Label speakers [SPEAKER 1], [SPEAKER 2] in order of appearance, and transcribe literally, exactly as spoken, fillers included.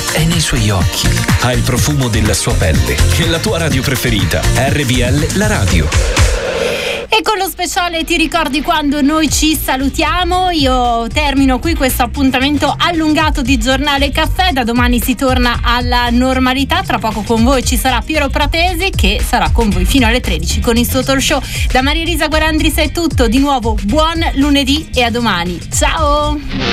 [SPEAKER 1] è nei suoi occhi, ha il profumo della sua pelle. E la tua radio preferita, R V L La Radio.
[SPEAKER 2] E con lo speciale Ti ricordi quando noi ci salutiamo? Io termino qui questo appuntamento allungato di Giornale Caffè. Da domani si torna alla normalità. Tra poco con voi ci sarà Piero Pratesi, che sarà con voi fino alle tredici con il suo talk show. Da Maria Elisa Guarandris è tutto. Di nuovo buon lunedì e a domani. Ciao!